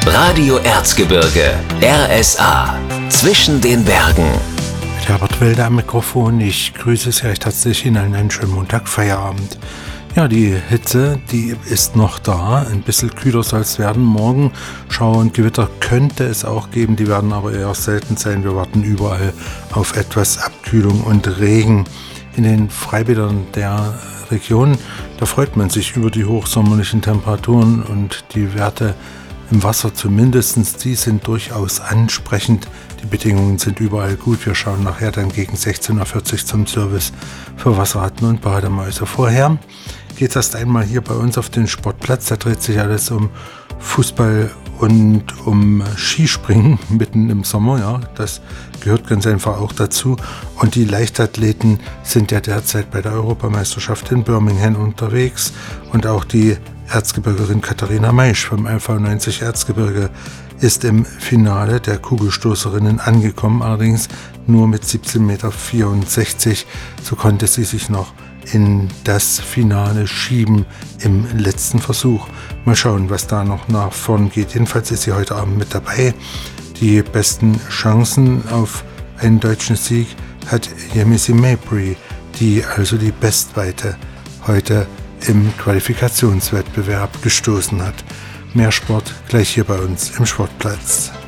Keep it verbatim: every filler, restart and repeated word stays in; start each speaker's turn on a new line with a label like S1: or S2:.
S1: Radio Erzgebirge, R S A, zwischen den Bergen.
S2: Mit Herbert Wilde am Mikrofon. Ich grüße Sie recht herzlich in einen schönen Montagfeierabend. Ja, die Hitze, die ist noch da. Ein bisschen kühler soll es werden. Morgen Schauer und Gewitter könnte es auch geben. Die werden aber eher selten sein. Wir warten überall auf etwas Abkühlung und Regen. In den Freibädern der Region, da freut man sich über die hochsommerlichen Temperaturen und die Werte im Wasser zumindest, die sind durchaus ansprechend. Die Bedingungen sind überall gut. Wir schauen nachher dann gegen sechzehn Uhr vierzig zum Service für Wasserratten und Bademäuse. Vorher geht es erst einmal hier bei uns auf den Sportplatz. Da dreht sich alles um Fußball und um Skispringen mitten im Sommer. Ja, das gehört ganz einfach auch dazu. Und die Leichtathleten sind ja derzeit bei der Europameisterschaft in Birmingham unterwegs. Und auch die Erzgebirgerin Katharina Maisch vom L V neunzig Erzgebirge ist im Finale der Kugelstoßerinnen angekommen, allerdings nur mit siebzehn Komma vierundsechzig Meter. So konnte sie sich noch in das Finale schieben im letzten Versuch. Mal schauen, was da noch nach vorn geht. Jedenfalls ist sie heute Abend mit dabei. Die besten Chancen auf einen deutschen Sieg hat Yemisi Mabry, die also die Bestweite heute im Qualifikationswettbewerb gestoßen hat. Mehr Sport gleich hier bei uns im Sportplatz.